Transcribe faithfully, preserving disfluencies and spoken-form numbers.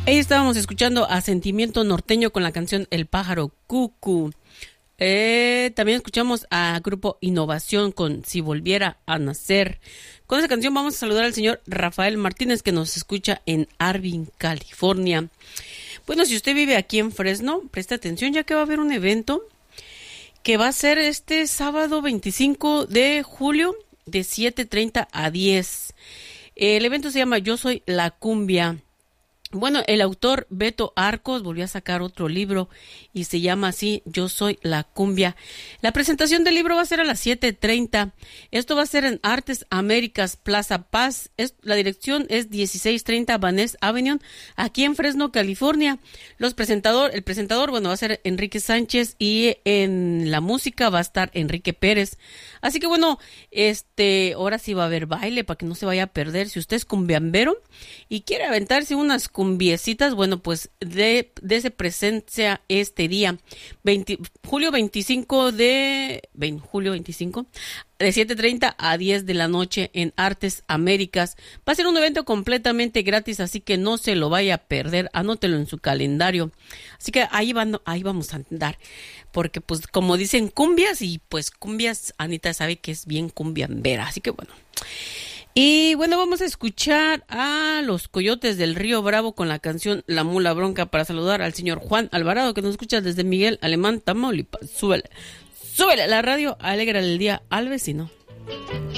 Ahí estábamos escuchando a Sentimiento Norteño con la canción El Pájaro Cucú. Eh, también escuchamos a Grupo Innovación con Si Volviera a Nacer. Con esa canción vamos a saludar al señor Rafael Martínez, que nos escucha en Arvin, California. Bueno, si usted vive aquí en Fresno, preste atención, ya que va a haber un evento que va a ser este sábado veinticinco de julio de siete treinta a diez. El evento se llama Yo Soy la Cumbia. Bueno, el autor Beto Arcos volvió a sacar otro libro y se llama así, Yo Soy la Cumbia. La presentación del libro va a ser a las siete treinta. Esto va a ser en Artes Américas, Plaza Paz. Es, la dirección es dieciséis treinta Vaness Avenue, aquí en Fresno, California. Los presentador, el presentador, bueno, va a ser Enrique Sánchez y en la música va a estar Enrique Pérez. Así que bueno, este, ahora sí va a haber baile para que no se vaya a perder. Si usted es cumbiambero y quiere aventarse unas cumbiecitas, bueno, pues de, de ese presencia este día, veinte, julio veinticinco de, veinte, julio veinticinco, de siete treinta a diez de la noche en Artes Américas. Va a ser un evento completamente gratis, así que no se lo vaya a perder, anótelo en su calendario. Así que ahí, van, ahí vamos a andar, porque pues como dicen cumbias, y pues cumbias, Anita sabe que es bien cumbiambera, así que bueno. Y bueno, vamos a escuchar a los Coyotes del Río Bravo con la canción La Mula Bronca para saludar al señor Juan Alvarado, que nos escucha desde Miguel Alemán, Tamaulipas. Súbele, súbele la radio, alégrale el día al vecino.